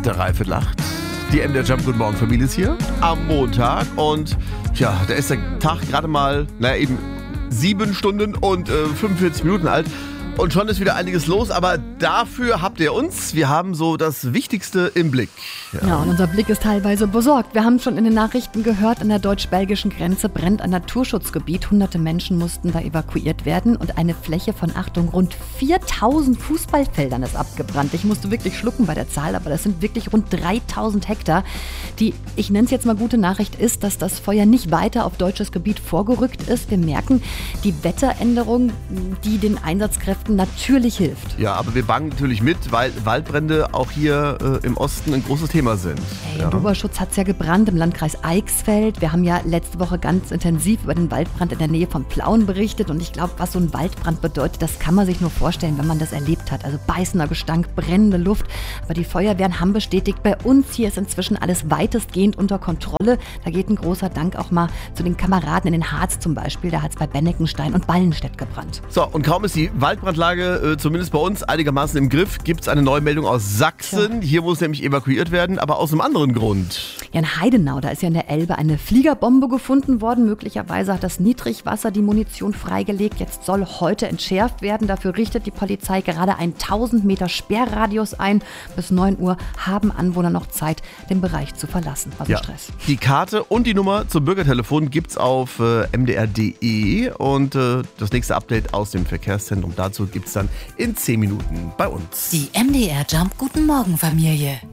8. Die MDR Jump Guten Morgen Familie ist hier am Montag und ja, da ist der Tag gerade mal, eben 7 Stunden und 45 Minuten alt. Und schon ist wieder einiges los, aber dafür habt ihr uns. Wir haben so das Wichtigste im Blick. Ja, und unser Blick ist teilweise besorgt. Wir haben schon in den Nachrichten gehört, an der deutsch-belgischen Grenze brennt ein Naturschutzgebiet. Hunderte Menschen mussten da evakuiert werden und eine Fläche von, Achtung, rund 4000 Fußballfeldern ist abgebrannt. Ich musste wirklich schlucken bei der Zahl, aber das sind wirklich rund 3000 Hektar. Die, ich nenne es jetzt mal gute Nachricht, ist, dass das Feuer nicht weiter auf deutsches Gebiet vorgerückt ist. Wir merken die Wetteränderung, die den Einsatzkräften natürlich hilft. Ja, aber wir bangen natürlich mit, weil Waldbrände auch hier im Osten ein großes Thema sind. Hey, im Oberschutz hat es ja gebrannt im Landkreis Eichsfeld. Wir haben ja letzte Woche ganz intensiv über den Waldbrand in der Nähe von Plauen berichtet. Und ich glaube, was so ein Waldbrand bedeutet, das kann man sich nur vorstellen, wenn man das erlebt hat. Also beißender Gestank, brennende Luft. Aber die Feuerwehren haben bestätigt, bei uns hier ist inzwischen alles weitestgehend unter Kontrolle. Da geht ein großer Dank auch mal zu den Kameraden in den Harz zum Beispiel. Da hat es bei Benneckenstein und Ballenstedt gebrannt. So, und kaum ist die Waldbrandlage zumindest bei uns einigermaßen im Griff, gibt es eine neue Meldung aus Sachsen. Ja. Hier muss nämlich evakuiert werden, aber aus einem anderen Grund. Ja, in Heidenau, da ist ja in der Elbe eine Fliegerbombe gefunden worden. Möglicherweise hat das Niedrigwasser die Munition freigelegt. Jetzt soll heute entschärft werden. Dafür richtet die Polizei gerade einen 1000 Meter Sperrradius ein. Bis 9 Uhr haben Anwohner noch Zeit, den Bereich zu verlassen. Also Stress. Die Karte und die Nummer zum Bürgertelefon gibt's auf mdr.de und das nächste Update aus dem Verkehrszentrum dazu gibt's dann in 10 Minuten bei uns. Die MDR Jump Guten Morgen Familie.